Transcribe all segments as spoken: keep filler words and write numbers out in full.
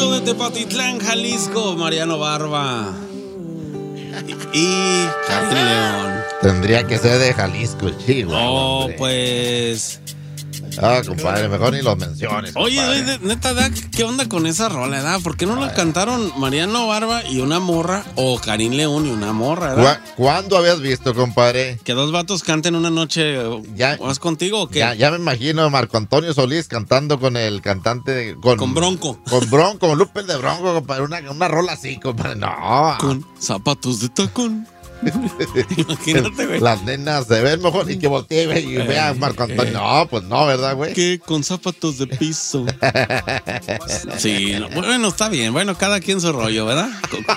Chico de Tepatitlán, Jalisco, Mariano Barba. Y, y Karin León. Tendría que ser de Jalisco, el Chico. Oh, hombre. pues. Ah, compadre, mejor ni los menciones. Oye, compadre. de- neta, Dak, ¿qué onda con esa rola, edad? ¿Por qué no la cantaron Mariano Barba y una morra? O Karin León y una morra, ¿verdad? ¿Cu- ¿Cuándo habías visto, compadre? Que dos vatos canten una noche. Ya- ¿Vas contigo o qué? Ya, ya me imagino a Marco Antonio Solís cantando con el cantante de, con, Con Bronco. Con Bronco, con Lupe de Bronco, compadre. Una, una rola así, compadre. No. Con zapatos de tacón. Imagínate, güey. Las nenas se ven mejor y que voltee güey, y vea a Marco Antonio. No, pues no, ¿verdad, güey? Que con zapatos de piso. Sí, no, bueno, está bien. Bueno, cada quien su rollo, ¿verdad?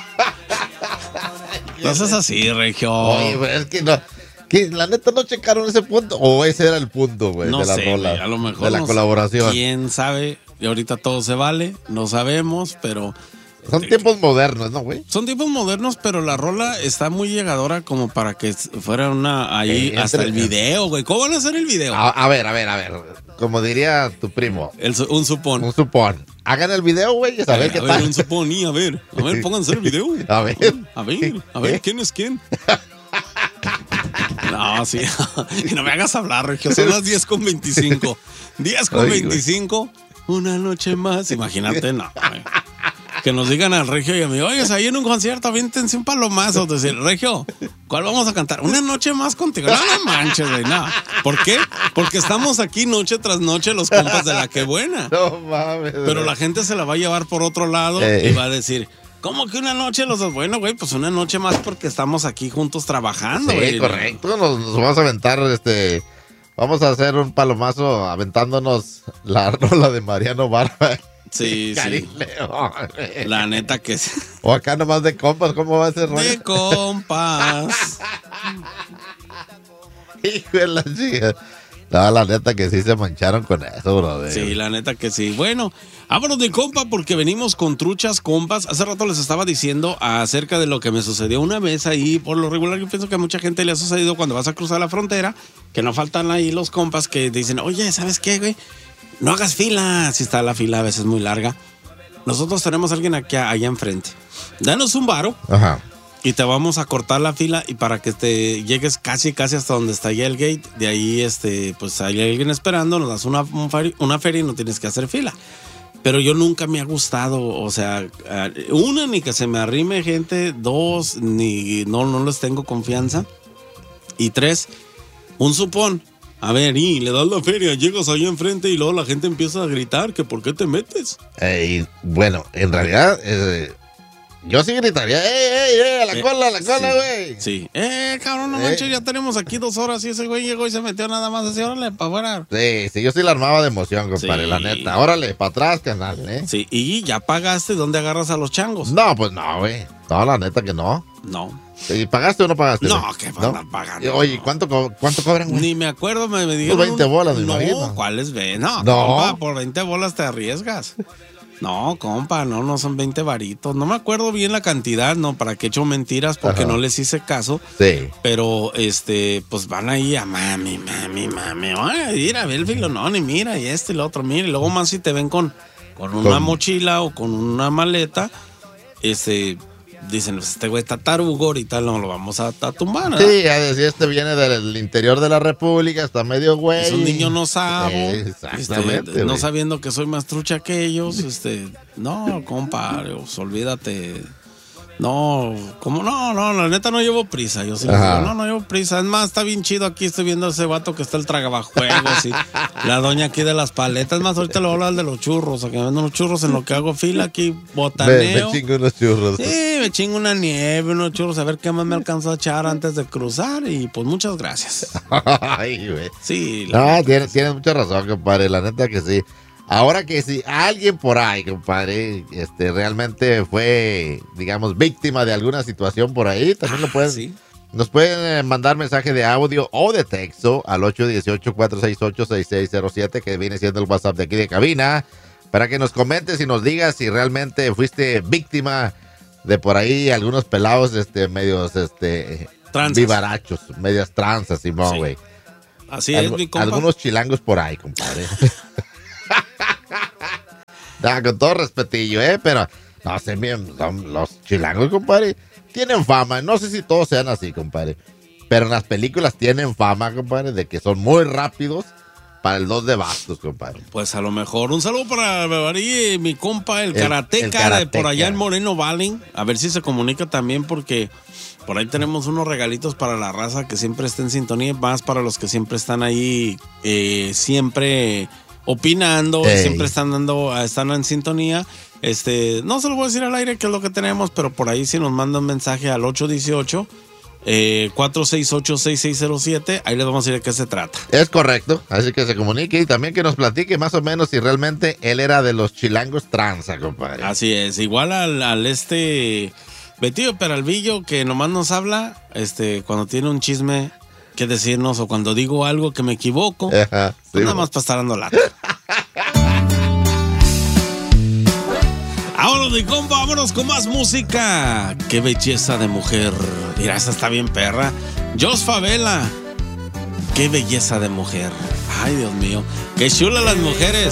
No seas así, Regio. Oye, güey, es que no. Que la neta no checaron ese punto. O ese era el punto, güey, No de la sé, rola. güey, a lo mejor de la no sé. colaboración. ¿Quién sabe? Y ahorita todo se vale, no sabemos, pero Son tiempos modernos, ¿no, güey? son tiempos modernos, pero la rola está muy llegadora como para que fuera una ahí Eh, hasta entre- el video, güey. ¿Cómo van a hacer el video? A, a ver, a ver, a ver. Como diría tu primo, El su- un supón. un supón. Hagan el video, güey, y a A ver ver, qué a ver, tal. un supón y a ver, a ver, pónganse el video. A ver. A ver, a ver, ¿quién es quién? No, sí. Y no me hagas hablar, Regio. Son las diez con veinticinco. diez con Ay, güey. veinticinco. Una noche más. Imagínate, no. güey. Que nos digan al Regio y a mí, oye, ahí en un concierto, aviéntense un palomazo. Decir, Regio, ¿cuál vamos a cantar? Una noche más contigo. No, no manches, güey, no. ¿Por qué? Porque estamos aquí noche tras noche los compas de La Que Buena. No mames. Pero la gente se la va a llevar por otro lado Eh. y va a decir, ¿cómo que una noche los dos? Bueno, güey, pues una noche más porque estamos aquí juntos trabajando, Sí, güey. correcto. Nos, nos vamos a aventar, este. Vamos a hacer un palomazo aventándonos la rola de Mariano Barba. Sí, Karin sí. León. La neta que sí. O acá nomás de compas, ¿cómo va a ser rollo? De compas. Hijo de la chica. No, la neta que sí se mancharon con eso, brother. Sí, la neta que sí. Bueno, vámonos de compa porque venimos con truchas compas. Hace rato les estaba diciendo acerca de lo que me sucedió una vez ahí. Por lo regular, yo pienso que a mucha gente le ha sucedido cuando vas a cruzar la frontera, que no faltan ahí los compas que dicen, oye, ¿sabes qué, güey? No hagas fila. Si está la fila a veces muy larga. Nosotros tenemos a alguien aquí allá enfrente. Danos un varo Ajá. y te vamos a cortar la fila y para que te llegues casi casi hasta donde está ya el gate, de ahí este pues hay alguien esperando, nos das una, un fari- una feria y no tienes que hacer fila. Pero yo nunca me ha gustado, o sea, eh, una, ni que se me arrime gente, dos, ni no, no les tengo confianza. Y tres, un supón. A ver, y le das la feria, llegas ahí enfrente y luego la gente empieza a gritar que ¿por qué te metes? Eh, y, bueno, en realidad, eh, yo sí gritaría, ¡ey, ey, ey! ¡A la Eh, cola, a la cola, sí, güey! Sí. Eh, cabrón, no Eh. manches, ya tenemos aquí dos horas y ese güey llegó y se metió nada más así, órale, para afuera. Sí, sí, yo sí la armaba de emoción, compadre, Sí. la neta. Órale, para atrás, canal, ¿eh? Sí, y ya pagaste, ¿dónde agarras a los changos? No, pues no, güey. No, la neta que no. No. ¿Y pagaste o no pagaste? No, güey? que van a andar pagando. Oye, ¿cuánto, co- cuánto cobran, güey? Ni me acuerdo, me, me dijeron. veinte bolas, me no, imagino. ¿cuáles ve? No, No. compa, por veinte bolas te arriesgas. No, compa, no, no son veinte varitos. No me acuerdo bien la cantidad, no, para qué he hecho mentiras porque Ajá. no les hice caso. Sí. Pero, este, pues van ahí a mami, mami, mami. Ay, mira, ve el filonón y mira, y este y lo otro, mira. Y luego más si te ven con, con una Con- mochila o con una maleta, este, dicen, pues este güey está tarugo, ahorita no lo vamos a, a tumbar, ¿verdad? Sí, ya decía, este viene del interior de la República, está medio güey. Es un niño no sabo, Eh, este, exactamente, no güey. sabiendo que soy más trucha que ellos, este, no, compadre, pues, olvídate. No, como no, no, la neta no llevo prisa. Yo sí les Ajá. digo, no, no llevo prisa. Es más, está bien chido aquí. Estoy viendo a ese vato que está el tragabajuegos y la doña aquí de las paletas. Es más, ahorita le voy a hablar de los churros. A que me venden los churros en lo que hago fila aquí, Me, botaneo. me chingo unos churros. Sí, me chingo una nieve, unos churros, a ver qué más me alcanzó a echar antes de cruzar. Y pues muchas gracias. Ay, güey. Sí, la- No, tienes, tienes mucha razón, compadre, la neta que sí. Ahora que si alguien por ahí, compadre, este, realmente fue, digamos, víctima de alguna situación por ahí, también lo pueden, sí. nos pueden eh, mandar mensaje de audio o de texto al ocho uno ocho, cuatro seis ocho, seis seis cero siete, que viene siendo el WhatsApp de aquí de cabina, para que nos comentes y nos digas si realmente fuiste víctima de por ahí algunos pelados, este, medios, este, Tranzas. vivarachos, medias tranzas, Simón, Sí. güey. Así es, Algu- mi compa. algunos chilangos por ahí, compadre. Nah, con todo respetillo, ¿eh? Pero, no sé, bien, son los chilangos, compadre, tienen fama. No sé si todos sean así, compadre. Pero en las películas tienen fama, compadre, de que son muy rápidos para el dos de bastos, compadre. Pues a lo mejor. Un saludo para Bebarí, mi compa, el, El- karateca, el karateca. de por allá en Moreno Valley. A ver si se comunica también, porque por ahí tenemos unos regalitos para la raza que siempre está en sintonía, más para los que siempre están ahí, eh, siempre opinando, Ey. siempre están dando, están en sintonía. Este, no se lo voy a decir al aire qué es lo que tenemos, pero por ahí si nos mandan un mensaje al ocho uno ocho, cuatro seis ocho, seis seis cero siete, ahí les vamos a decir de qué se trata. Es correcto, así que se comunique y también que nos platique más o menos si realmente él era de los chilangos tranza, compadre. Así es, igual al, al este Betillo Peralvillo, que nomás nos habla este cuando tiene un chisme que decirnos, o cuando digo algo que me equivoco, Ajá, sí, pues nada mo. más para estar dando lata. Vámonos, mi compa, vámonos con más música. Qué belleza de mujer. Mira, esa está bien perra. Jos Favela. Qué belleza de mujer. Ay, Dios mío. Qué chula las mujeres.